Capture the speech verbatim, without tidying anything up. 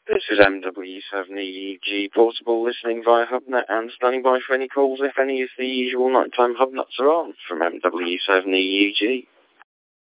This is M W seven E U G portable listening via HubNet and standing by for any calls if any of the usual nighttime HubNets are on from M W seven E U G.